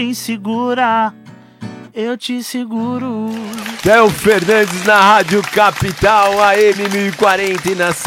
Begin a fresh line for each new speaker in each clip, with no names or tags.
me segura, eu te seguro.
Theo Fernandes na Rádio Capital, AM 1040 e na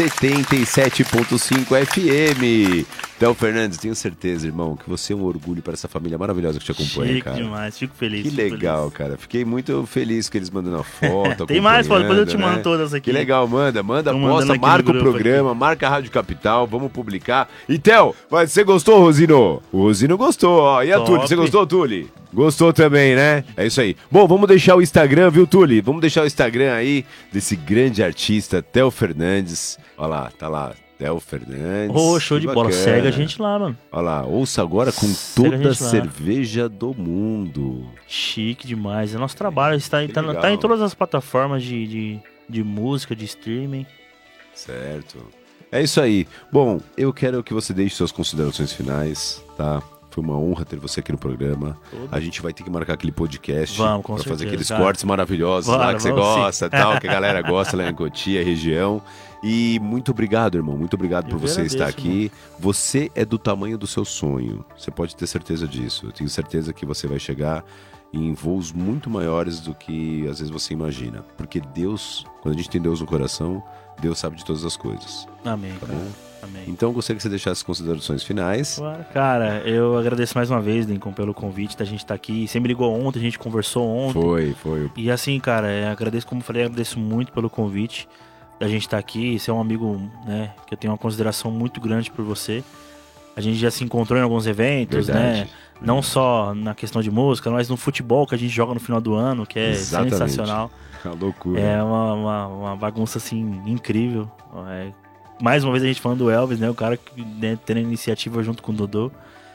77.5 FM. Theo Fernandes, tenho certeza, irmão, que você é um orgulho para essa família maravilhosa que te acompanha,
Chique
cara.
demais, fico feliz.
Que legal, cara. Fiquei muito feliz que eles mandando a foto.
Tem mais, pô, depois eu te mando todas aqui.
Que legal, manda,
Tô
posta, marca o programa, aqui. Marca a Rádio Capital, vamos publicar. E Theo, você gostou, Rosino? O Rosino gostou, ó. E a Tuli, você gostou, Tuli? Gostou também, né? É isso aí. Bom, vamos deixar o Instagram, viu, Tuli? Vamos deixar o Instagram aí desse grande artista, Theo Fernandes. Olha lá, tá lá. Theo Fernandes.
Ô, show de bola. Segue a gente lá, mano.
Olha lá, ouça agora com toda a cerveja do mundo.
Chique demais. É nosso trabalho. Tá em todas as plataformas de música, de streaming.
Certo. É isso aí. Bom, eu quero que você deixe suas considerações finais, tá? Foi uma honra ter você aqui no programa. A gente vai ter que marcar aquele podcast
pra
fazer aqueles cortes maravilhosos lá que você gosta, tal, que a galera gosta lá em Cotia, região. E muito obrigado, irmão. Muito obrigado por você estar aqui. Irmão. Você é do tamanho do seu sonho. Você pode ter certeza disso. Eu tenho certeza que você vai chegar em voos muito maiores do que às vezes você imagina. Porque Deus, quando a gente tem Deus no coração, Deus sabe de todas as coisas.
Amém.
Tá bom? Amém. Então, eu gostaria que você deixasse as considerações finais.
Cara, eu agradeço mais uma vez, Lincoln, pelo convite da gente estar aqui. Você me ligou ontem, a gente conversou ontem.
Foi.
E assim, cara, agradeço, como eu falei, agradeço muito pelo convite da gente estar aqui. Você é um amigo, né, que eu tenho uma consideração muito grande por você. A gente já se encontrou em alguns eventos, né? Não só na questão de música, mas no futebol que a gente joga no final do ano, que é sensacional.
É uma loucura.
É uma bagunça, assim, incrível. Mais uma vez a gente falando do Elvis, né? O cara que, né, tendo a iniciativa junto com o Dodô.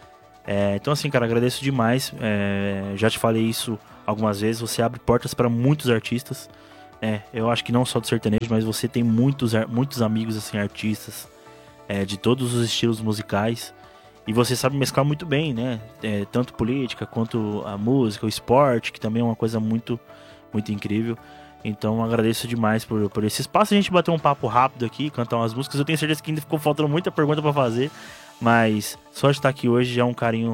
Então assim, cara, agradeço demais. Já te falei isso algumas vezes. Você abre portas para muitos artistas. Eu acho que não só do sertanejo, mas você tem muitos amigos, assim, artistas de todos os estilos musicais. E você sabe mesclar muito bem, né? Tanto política quanto a música, o esporte, que também é uma coisa muito, muito incrível. Então agradeço demais por esse espaço. A gente bateu um papo rápido aqui, cantar umas músicas. Eu tenho certeza que ainda ficou faltando muita pergunta pra fazer, mas só de estar aqui hoje já é um carinho,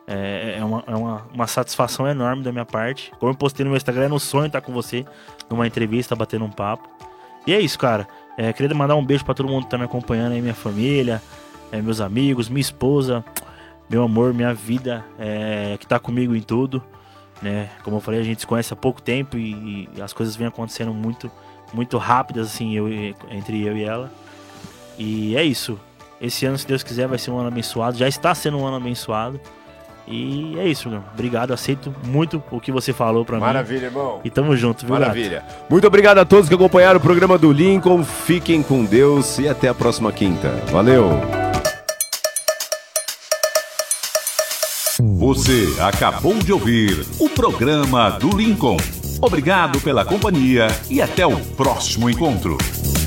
uma satisfação enorme da minha parte. Como eu postei no meu Instagram, é um sonho estar com você numa entrevista, batendo um papo. E é isso, cara. Queria mandar um beijo pra todo mundo que tá me acompanhando aí, minha família, meus amigos, minha esposa, meu amor, minha vida, que tá comigo em tudo. Né? Como eu falei, a gente se conhece há pouco tempo e as coisas vêm acontecendo muito, muito rápidas, assim, entre eu e ela. E é isso. Esse ano, se Deus quiser, vai ser um ano abençoado. Já está sendo um ano abençoado. E é isso, meu. Obrigado, aceito muito o que você falou pra mim.
Maravilha, irmão.
E tamo junto, viu,
Maravilha. Gato? Muito obrigado a todos que acompanharam o programa do Lincoln. Fiquem com Deus e até a próxima quinta. Valeu!
Você acabou de ouvir o programa do Lincoln. Obrigado pela companhia e até o próximo encontro.